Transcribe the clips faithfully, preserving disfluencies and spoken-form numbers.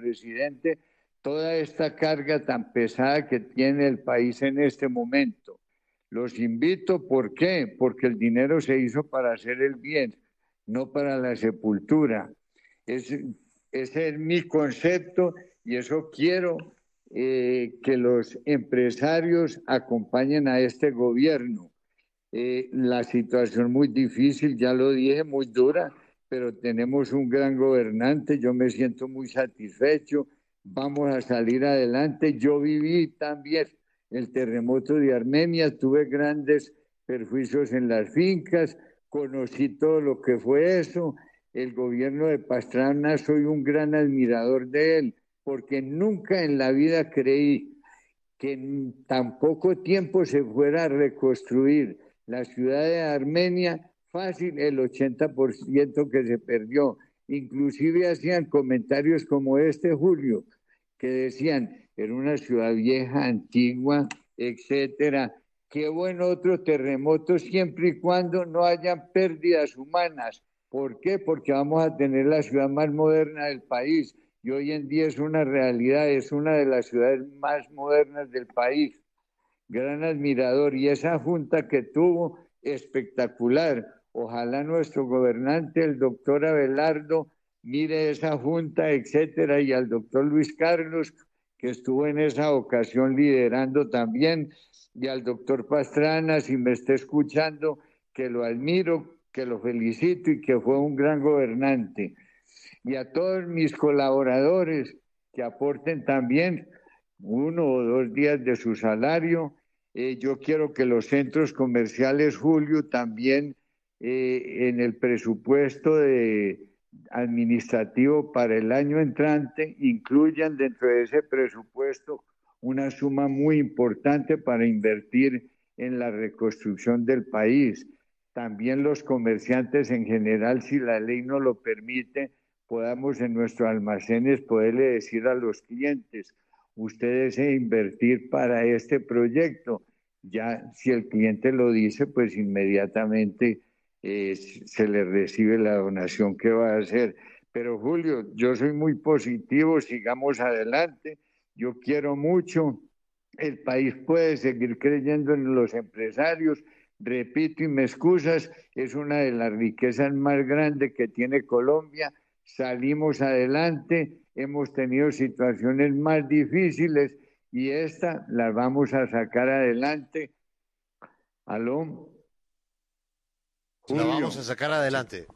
presidente, toda esta carga tan pesada que tiene el país en este momento. Los invito, ¿por qué? Porque el dinero se hizo para hacer el bien, no para la sepultura. Es, ese es mi concepto y eso quiero eh, que los empresarios acompañen a este gobierno. Eh, la situación muy difícil, ya lo dije, muy dura, pero tenemos un gran gobernante, yo me siento muy satisfecho, vamos a salir adelante. Yo viví también el terremoto de Armenia, tuve grandes perjuicios en las fincas, conocí todo lo que fue eso. El gobierno de Pastrana, soy un gran admirador de él, porque nunca en la vida creí que en tan poco tiempo se fuera a reconstruir la ciudad de Armenia, fácil el ochenta por ciento que se perdió. Inclusive hacían comentarios como este, Julio, que decían, era una ciudad vieja, antigua, etcétera. Qué bueno otro terremoto siempre y cuando no hayan pérdidas humanas. ¿Por qué? Porque vamos a tener la ciudad más moderna del país y hoy en día es una realidad, es una de las ciudades más modernas del país. Gran admirador, y esa junta que tuvo, espectacular. Ojalá nuestro gobernante, el doctor Abelardo, mire esa junta, etcétera, y al doctor Luis Carlos, que estuvo en esa ocasión liderando también, y al doctor Pastrana, si me está escuchando, que lo admiro, que lo felicito y que fue un gran gobernante. Y a todos mis colaboradores que aporten también uno o dos días de su salario. Eh, yo quiero que los centros comerciales, Julio, también eh, en el presupuesto de administrativo para el año entrante incluyan dentro de ese presupuesto una suma muy importante para invertir en la reconstrucción del país. También los comerciantes en general, si la ley nos lo permite, podamos en nuestros almacenes poderle decir a los clientes, ustedes desea invertir para este proyecto. Ya si el cliente lo dice, pues inmediatamente eh, se le recibe la donación que va a hacer. Pero Julio, yo soy muy positivo, sigamos adelante, yo quiero mucho, el país puede seguir creyendo en los empresarios, repito y me excusas, es una de las riquezas más grandes que tiene Colombia, salimos adelante, hemos tenido situaciones más difíciles y esta la vamos a sacar adelante. ¿Aló? Julio. La vamos a sacar adelante.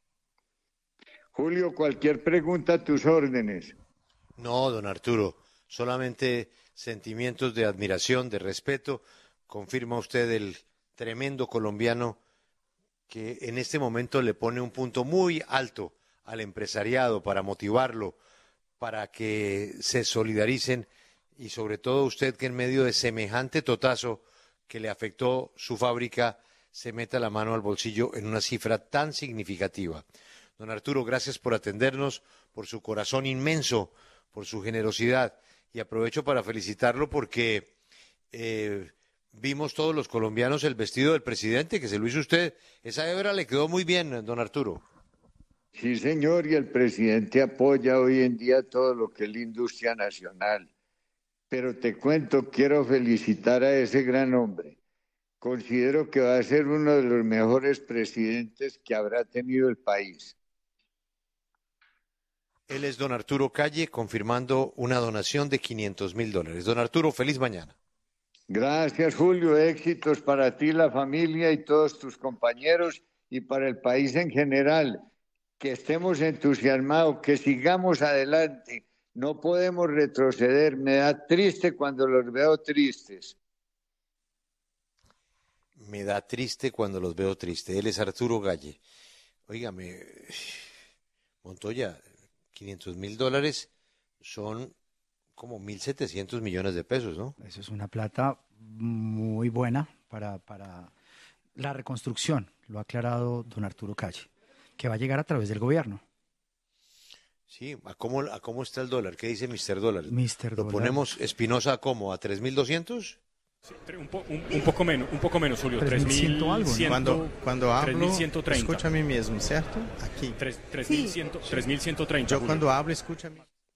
Julio, cualquier pregunta a tus órdenes. No, don Arturo, solamente sentimientos de admiración, de respeto. Confirma usted el tremendo colombiano que en este momento le pone un punto muy alto al empresariado para motivarlo, para que se solidaricen y sobre todo usted que en medio de semejante totazo que le afectó su fábrica se meta la mano al bolsillo en una cifra tan significativa. Don Arturo, gracias por atendernos, por su corazón inmenso, por su generosidad y aprovecho para felicitarlo porque eh, vimos todos los colombianos el vestido del presidente que se lo hizo usted. Esa hebra le quedó muy bien, don Arturo. Sí, señor, y el presidente apoya hoy en día todo lo que es la industria nacional. Pero te cuento, quiero felicitar a ese gran hombre. Considero que va a ser uno de los mejores presidentes que habrá tenido el país. Él es don Arturo Calle, confirmando una donación de quinientos mil dólares. Don Arturo, feliz mañana. Gracias, Julio. Éxitos para ti, la familia y todos tus compañeros y para el país en general. Que estemos entusiasmados, que sigamos adelante. No podemos retroceder. Me da triste cuando los veo tristes. Me da triste cuando los veo tristes. Él es Arturo Calle. Óigame, Montoya, quinientos mil dólares son como mil setecientos millones de pesos, ¿no? Eso es una plata muy buena para, para la reconstrucción, lo ha aclarado don Arturo Calle, que va a llegar a través del gobierno. Sí, ¿a cómo, a cómo está el dólar? ¿Qué dice mister Dólar? mister ¿Lo Dólar. ponemos Espinosa a cómo? ¿A tres mil doscientos? Sí, un, po, un, un poco menos, un poco menos, Julio. tres mil cien algo, ¿no? Cuando, cuando hablo, treinta. escucha a mí mismo, ¿cierto? Aquí. tres mil ciento treinta. Yo cuando hablo, escucha a mí.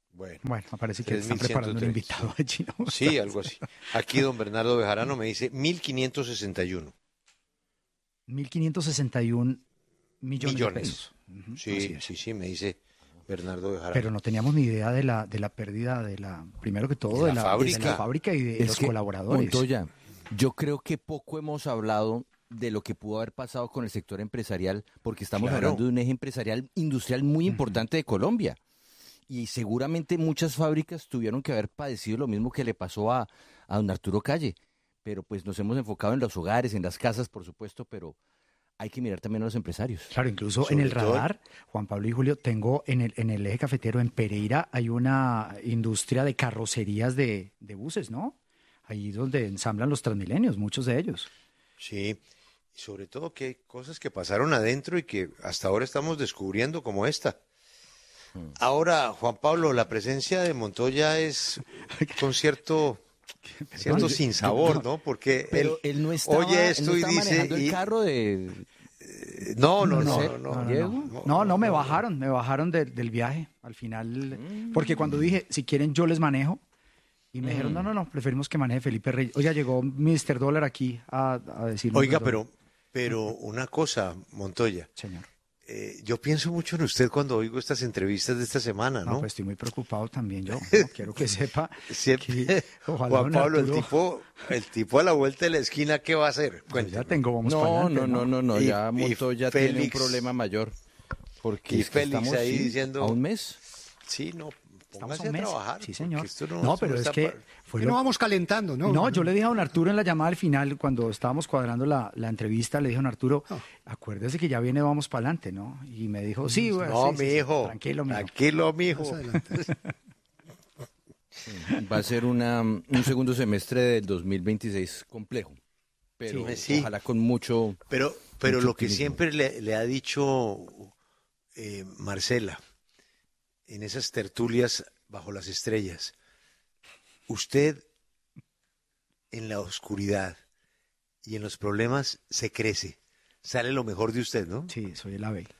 Bueno, bueno, me parece que están preparando un invitado allí, ¿no? Sí, algo así. Aquí don Bernardo Bejarano me dice mil quinientos sesenta y uno. mil quinientos sesenta y uno millones, millones. de pesos. Uh-huh. Sí, sí, sí, me dice Bernardo Bejarano. Pero no teníamos ni idea de la, de la pérdida de la, primero que todo, de la, de la, fábrica. de la fábrica y de es los que, colaboradores. Montoya, yo creo que poco hemos hablado de lo que pudo haber pasado con el sector empresarial, porque estamos claro. hablando de un eje empresarial industrial muy importante de Colombia. Y seguramente muchas fábricas tuvieron que haber padecido lo mismo que le pasó a, a don Arturo Calle. Pero pues nos hemos enfocado en los hogares, en las casas, por supuesto, pero hay que mirar también a los empresarios. Claro, incluso Sobre en el todo... radar, Juan Pablo y Julio, tengo en el, en el eje cafetero, en Pereira, hay una industria de carrocerías de, de buses, ¿no? Ahí donde ensamblan los Transmilenios, muchos de ellos. Sí, y sobre todo que hay cosas que pasaron adentro y que hasta ahora estamos descubriendo como esta. Ahora, Juan Pablo, la presencia de Montoya es con cierto, cierto Perdón, sinsabor, ¿no? Porque Pero él, él no estaba, oye esto él y no estaba dice... manejando y- el carro de... No, no, no, sé. no, no, No, no, Diego. no, no, no, me bajaron, me bajaron de- del viaje al final, porque cuando dije, si quieren yo les manejo, y me dijeron, no, no, no, preferimos que maneje Felipe Reyes. Oiga, llegó mister Dólar aquí a, a decirnos... Oiga, perdón. pero, pero una cosa, Montoya, Señor. eh, yo pienso mucho en usted cuando oigo estas entrevistas de esta semana, No, ¿no? pues estoy muy preocupado también yo. ¿no? Quiero que sepa Siempre, que ojalá Juan don Pablo, el Arturo- tipo, el tipo a la vuelta de la esquina, ¿qué va a hacer? Pues Cuénteme. ya tengo, vamos No, para no, adelante, no, no, no, Y- ya y Montoya tiene un Félix- problema mayor. Porque y es que Félix estamos, ahí sí, diciendo- a un mes. Sí, no, Estamos póngase a un a mes. trabajar. Sí, señor. porque esto No, esto pero es está que pa- fue Que lo- no vamos calentando, ¿no? No, yo le dije a don Arturo en la llamada al final, cuando estábamos cuadrando la, la entrevista, le dije a don Arturo, Oh. acuérdese que ya viene, vamos para adelante, ¿no? Y me dijo, sí, güey, No, sí, sí, mi sí, hijo. tranquilo, mi hijo. Tranquilo, mi hijo. Más adelante. Va a ser una, un segundo semestre del dos mil veintiséis complejo. Pero Sí, sí. ojalá con mucho... Pero, pero Mucho lo que optimismo. siempre le, le ha dicho eh, Marcela en esas tertulias bajo las estrellas, usted en la oscuridad y en los problemas se crece, sale lo mejor de usted, ¿no? Sí, soy el ave.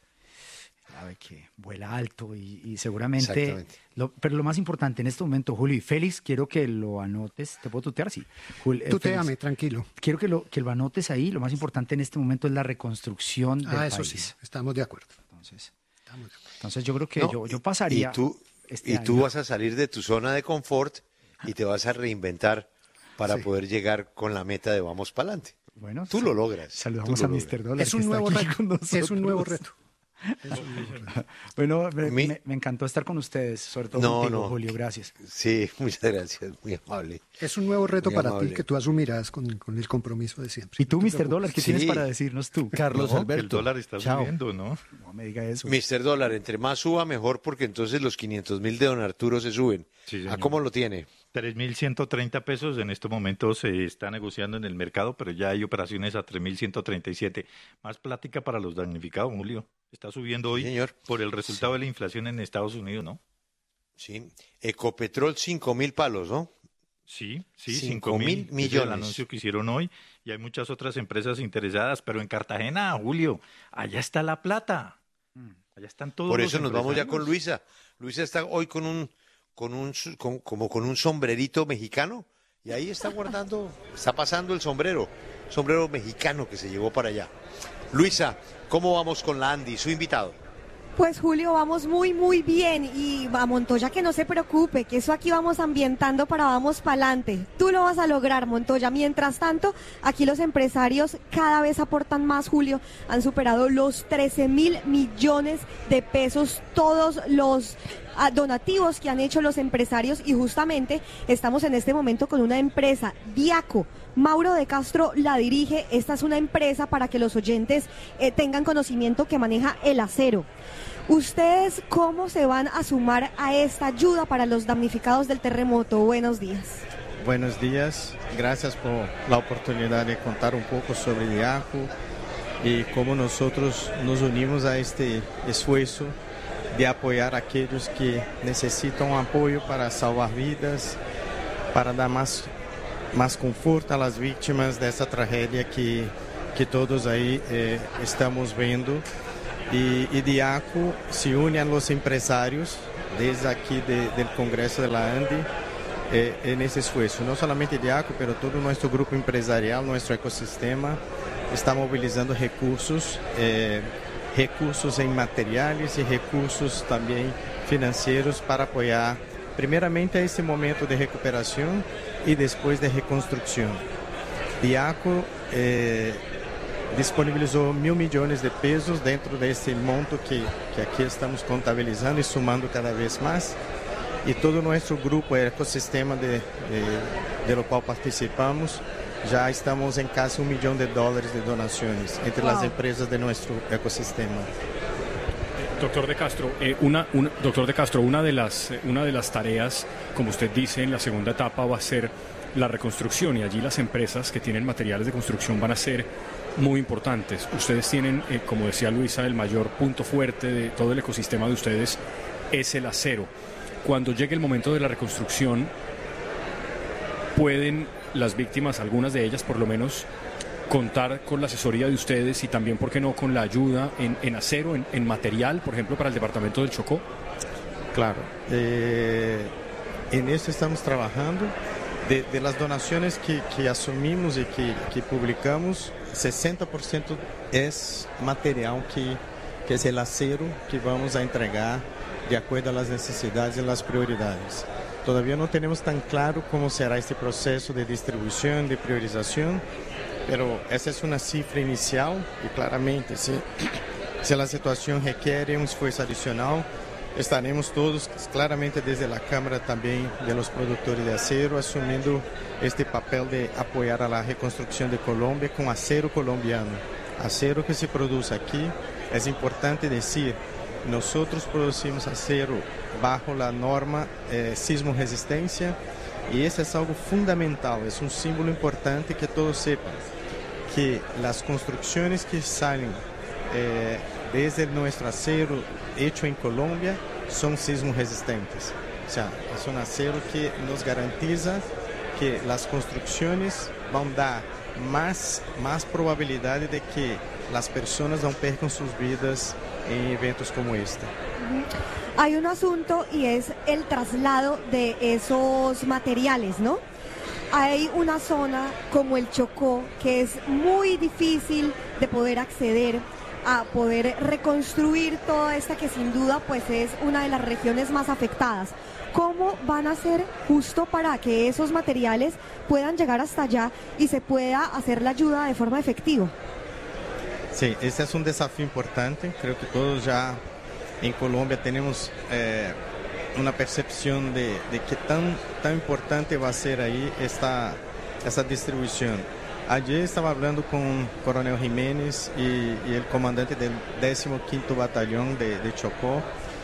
El ave que vuela alto y, y seguramente... Exactamente. Lo, pero lo más importante en este momento, Julio y Félix, quiero que lo anotes. ¿Te puedo tutear? Sí. Jul- eh, Tutéame, Félix, tranquilo. quiero que lo, que lo anotes ahí. Lo más importante en este momento es la reconstrucción del Ah, eso país. sí, estamos de acuerdo. Entonces, Estamos de acuerdo. entonces yo creo que No, yo, yo y- pasaría... Y tú, este y tú año. vas a salir de tu zona de confort y te vas a reinventar para Sí. poder llegar con la meta de vamos para adelante. Bueno, Tú sa- lo logras. Saludamos tú lo a logras. mister Dólar. Es que un está nuevo aquí reto. con Es un nuevo nosotros. reto. Es un nuevo reto. Bueno, me, Mi- me- me encantó estar con ustedes, sobre todo No, contigo, no. Julio, gracias. Sí, muchas gracias, muy amable. Es un nuevo reto Muy para amable. ti que tú asumirás con, con el compromiso de siempre. Y tú, No te mister preocupes. Dólar, ¿qué Sí. tienes para decirnos tú? Carlos No, que Alberto. el dólar está Chao. subiendo, ¿no? No me diga eso. mister Dólar, entre más suba mejor porque entonces los quinientos mil de don Arturo se suben. Sí, ¿A señor. cómo lo tiene? tres mil ciento treinta pesos en este momento se está negociando en el mercado, pero ya hay operaciones a tres mil ciento treinta y siete. Más plática para los damnificados, Julio. Está subiendo hoy Sí, señor. por el resultado de la inflación en Estados Unidos, ¿no? Sí. Ecopetrol, cinco mil palos, ¿no? Sí, sí, Cinco cinco mil mil millones. Es el anuncio que hicieron hoy y hay muchas otras empresas interesadas, pero en Cartagena, Julio, allá está la plata. Allá están todos Por los eso nos vamos ya con empresarios. Luisa. Luisa está hoy con un, con un, con- como con un sombrerito mexicano y ahí está guardando, está pasando el sombrero, sombrero mexicano que se llevó para allá. Luisa, ¿cómo vamos con la Andy, su invitado? Pues Julio, vamos muy muy bien y a Montoya que no se preocupe, que eso aquí vamos ambientando para vamos para adelante. Tú lo vas a lograr, Montoya. Mientras tanto, aquí los empresarios cada vez aportan más, Julio. Han superado los trece mil millones de pesos todos los ah, donativos que han hecho los empresarios y justamente estamos en este momento con una empresa, Diaco. Mauro de Castro la dirige. Esta es una empresa para que los oyentes eh, tengan conocimiento que maneja el acero. ¿Ustedes cómo se van a sumar a esta ayuda para los damnificados del terremoto? Buenos días. Buenos días, gracias por la oportunidad de contar un poco sobre Diaco y cómo nosotros nos unimos a este esfuerzo de apoyar a aquellos que necesitan apoyo para salvar vidas, para dar más, más confort a las víctimas de esta tragedia que, que todos ahí eh, estamos viendo. Y, y Diaco se une a los empresarios desde aquí de, del Congreso de la ANDI eh, en ese esfuerzo. No solamente Diaco, pero todo nuestro grupo empresarial, nuestro ecosistema, está movilizando recursos, eh, recursos en materiales y recursos también financieros para apoyar primeramente a ese momento de recuperación y después de reconstrucción. Diaco eh, disponibilizó mil millones de pesos dentro de ese monto que, que aquí estamos contabilizando y sumando cada vez más. Y todo nuestro grupo, el ecosistema de, de, de lo cual participamos, ya estamos en casi un millón de dólares de donaciones entre wow. las empresas de nuestro ecosistema. Doctor de Castro, eh, una, una, doctor de Castro, una de las eh, una de las tareas, como usted dice, en la segunda etapa va a ser la reconstrucción, y allí las empresas que tienen materiales de construcción van a ser muy importantes. Ustedes tienen, eh, como decía Luisa, el mayor punto fuerte de todo el ecosistema de ustedes es el acero. Cuando llegue el momento de la reconstrucción, pueden las víctimas, algunas de ellas por lo menos, contar con la asesoría de ustedes y también, ¿por qué no?, con la ayuda en, en acero, en, en material, por ejemplo, para el departamento del Chocó. Claro, eh, en eso estamos trabajando. De, de las donaciones que, que asumimos y que, que publicamos, sesenta por ciento es material que, que es el acero que vamos a entregar de acuerdo a las necesidades y las prioridades. Todavía no tenemos tan claro cómo será este proceso de distribución, de priorización, pero esa es una cifra inicial y claramente, si, si la situación requiere un esfuerzo adicional, estaremos todos, claramente desde la Cámara también de los productores de acero, asumiendo este papel de apoyar a la reconstrucción de Colombia con acero colombiano. Acero que se produce aquí, es importante decir, nosotros producimos acero bajo la norma eh, sismo resistencia, y eso es algo fundamental, es un símbolo importante que todos sepan, que las construcciones que salen eh, desde nuestro acero hecho en Colombia son sismo resistentes. O sea, es un acero que nos garantiza que las construcciones van a dar más, más probabilidad de que las personas no pierdan sus vidas en eventos como este. Hay un asunto y es el traslado de esos materiales, ¿no? Hay una zona como el Chocó que es muy difícil de poder acceder a poder reconstruir toda esta que sin duda pues es una de las regiones más afectadas. ¿Cómo van a hacer justo para que esos materiales puedan llegar hasta allá y se pueda hacer la ayuda de forma efectiva? Sí, este es un desafío importante. Creo que todos ya en Colombia tenemos eh, una percepción de, de que tan, tan importante va a ser ahí esta, esta distribución. Ayer estaba hablando con el coronel Jiménez y, y el comandante del décimo quinto Batallón de, de Chocó,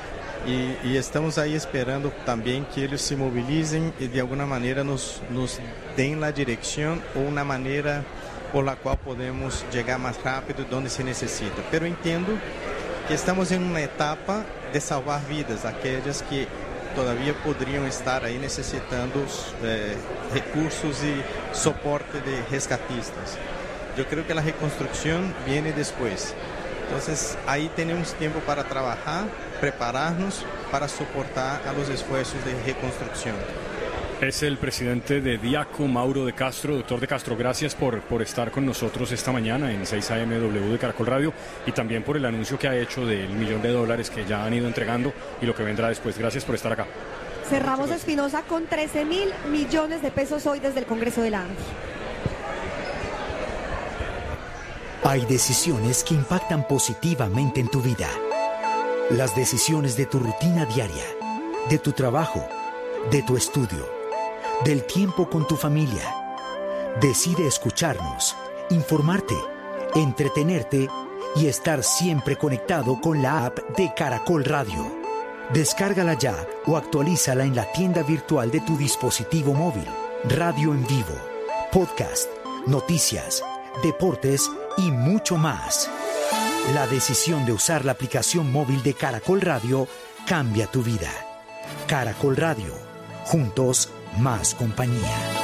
y, y estamos ahí esperando también que ellos se movilicen y de alguna manera nos, nos den la dirección o una manera por la cual podemos llegar más rápido donde se necesita. Pero entiendo que estamos en una etapa de salvar vidas, aquellas que todavía podrían estar ahí necesitando eh, recursos y soporte de rescatistas. Yo creo que la reconstrucción viene después. Entonces ahí tenemos tiempo para trabajar, prepararnos para soportar a los esfuerzos de reconstrucción. Es el presidente de Diaco, Mauro de Castro. Doctor de Castro, gracias por, por estar con nosotros esta mañana en seis A M W de Caracol Radio, y también por el anuncio que ha hecho del millón de dólares que ya han ido entregando y lo que vendrá después. Gracias por estar acá. Cerramos Espinosa con trece mil millones de pesos hoy desde el Congreso de la ANDI. Hay decisiones que impactan positivamente en tu vida. Las decisiones de tu rutina diaria, de tu trabajo, de tu estudio, del tiempo con tu familia. Decide escucharnos, informarte, entretenerte y estar siempre conectado con la app de Caracol Radio. Descárgala ya o actualízala en la tienda virtual de tu dispositivo móvil. Radio en vivo, podcast, noticias, deportes y mucho más. La decisión de usar la aplicación móvil de Caracol Radio cambia tu vida. Caracol Radio. Juntos, más compañía.